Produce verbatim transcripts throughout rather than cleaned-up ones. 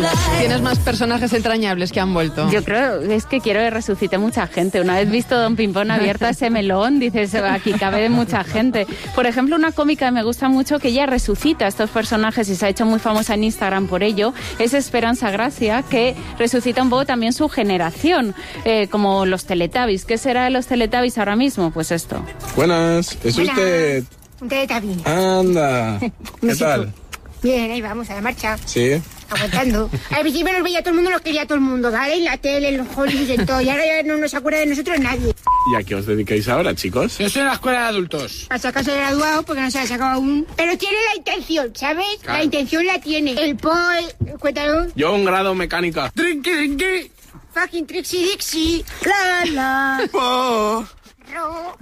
Tienes más personajes entrañables que han vuelto. Yo creo, es que quiero que resucite mucha gente. Una vez visto Don Pimpón abierta ese melón, dices, aquí cabe mucha gente. Por ejemplo, una cómica que me gusta mucho, que ella resucita a estos personajes y se ha hecho muy famosa en Instagram por ello, es Esperanza Gracia, que resucita un poco también su generación, eh, como los Teletubbies. ¿Qué será de los Teletubbies ahora mismo? Pues esto. Buenas, ¿es Hola. usted? Un Teletubby. Anda, ¿qué tal? Bien, ahí vamos, a la marcha. Sí. Aguantando. Al principio nos veía todo el mundo, nos quería todo el mundo, ¿vale? En la tele, en los Hollywood, en todo. Y ahora ya no nos acuerda de nosotros nadie. ¿Y a qué os dedicáis ahora, chicos? Yo estoy en la escuela de adultos. A sacarse graduado porque no se ha sacado aún. Pero tiene la intención, ¿sabes? Claro. La intención la tiene. El po, el- cuéntalo. Yo un grado mecánica. Drinky, drinky. Fucking Trixie Dixie. La, la. Oh. Ro.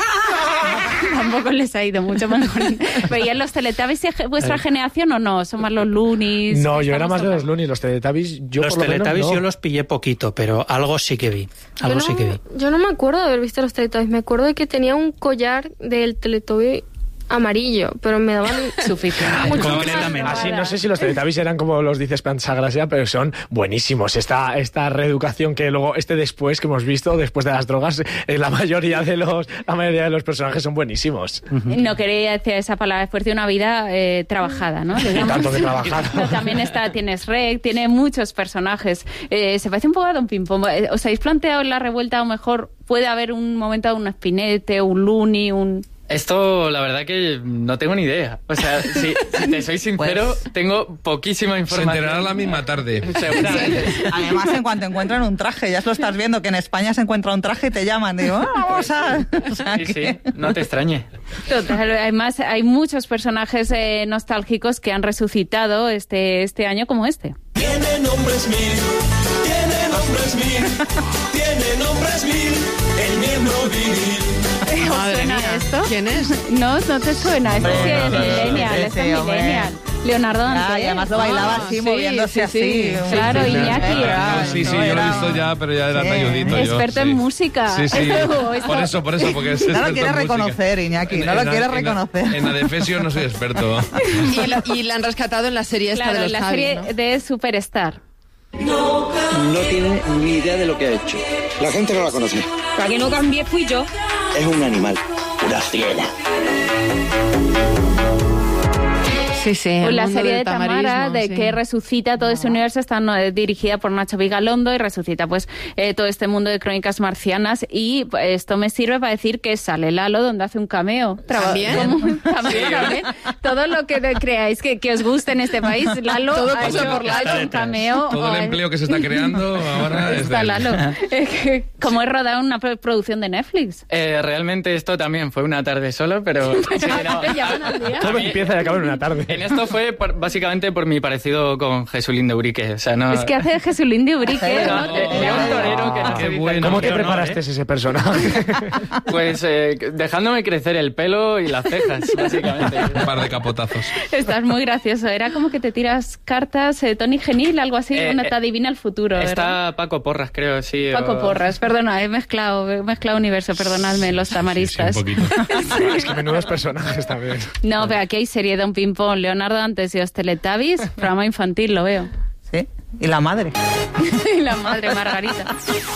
Tampoco les ha ido mucho mejor. ¿Veían los Teletubbies de vuestra generación o no? ¿Son más los Loonies? No, yo era Estamos más de los tocados. Looney, los Teletubbies yo Los por lo menos Teletubbies no. yo los pillé poquito, pero algo sí que vi. Algo yo, sí no, que vi. yo no me acuerdo de haber visto los Teletubbies. Me acuerdo de que tenía un collar del Teletubby amarillo, pero me daban Suficiente. mucho Concretamente. más Así, rabada. no sé si los Teletubbies eran como los dice Esperanza Gracia, pero son buenísimos. Esta, esta reeducación que luego, este después que hemos visto, después de las drogas, eh, la mayoría de los la mayoría de los personajes son buenísimos. No quería decir esa palabra, después de una vida eh, trabajada, ¿no? Y tanto que trabajar. No, también está, tienes Rec, tiene muchos personajes. Eh, se parece un poco a Don Pimpón. Eh, ¿Os habéis planteado en la revuelta, o mejor puede haber un momento de un Spinete, un Looney, un... Esto, la verdad que no tengo ni idea. O sea, si, si te soy sincero, tengo poquísima Se información. enterará la misma tarde. Seguramente. Además, en cuanto encuentran un traje, ya lo estás viendo, que en España se encuentra un traje y te llaman. Digo, ah, vamos a... O sea, Sí, que- sí, no te extrañe. Total, además hay muchos personajes eh, nostálgicos que han resucitado este, este año como este. Tiene nombres mil, tiene nombres mil, tiene nombres mil, el miembro viril. ¿Os Madre suena mía. esto? ¿Quién es? No, no te suena. Esto sí es Hombre, millennial, sí, esto sí, es hombre. millennial. Leonardo Ah, Dantes. y además lo bailaba Ah, así, sí, moviéndose sí, sí. así. Claro, Sí, sí, Iñaki. sí. Ah, sí, sí, No yo lo he era- visto ya, pero ya era Sí. talludito yo. Experto en sí. música. Sí, sí. Esto- esto- Por eso, por eso, porque es No experto lo en quiere música. reconocer, Iñaki, no En- lo en- quiere en- reconocer. En Adefesio no soy experto. Y, la, y la han rescatado en la serie esta Claro, de los la Javis, serie ¿no? de Superstar. No tiene ni idea de lo que ha hecho. La gente no la conoce. Para que no cambie fui yo. Es un animal, una fiera. Sí, sí. Pues el la mundo serie del de Tamara, tamarismo, de sí. que resucita todo ese universo, está no, eh, dirigida por Nacho Vigalondo y resucita pues eh, todo este mundo de crónicas marcianas. Y pues, esto me sirve para decir que sale Lalo, donde hace un cameo. Traba- ¿También? como- también, también. Todo lo que de- creáis que, que os guste en este país, Lalo Todo ha pasa hecho, por ha hecho un cameo. Todo o- el empleo que se está creando ahora es de Está él. Lalo. Es que, como he rodado una pro- producción de Netflix. Eh, realmente esto también fue una tarde solo, pero... sí, no. Te llaman al día. Todo empieza y acaba en una tarde. En esto fue por- básicamente por mi parecido con Jesulín de Urique. O sea, no... Es que hace Jesulín de Urique. No, ¿no? de, de un torero que no Ah, se qué dice bueno. el ¿Cómo te nombre, ¿no? preparaste ese personaje? Pues eh, dejándome crecer el pelo y las cejas, básicamente. Un par de capotazos. Estás muy gracioso. Era como que te tiras cartas, eh, Tony Genil, algo así, Eh, una eh, te adivina el futuro. ¿verdad? Está Paco Porras, creo, sí. Paco o- Porras, perdona, he mezclado, he mezclado universo, perdonadme, los tamaristas. Sí, un poquito. Es que menudos personajes también. No, pero aquí hay serie Don Pimpón, Leonardo Dantes y los Teletubbies, programa infantil, lo veo. Sí, y la madre. Y la madre Margarita.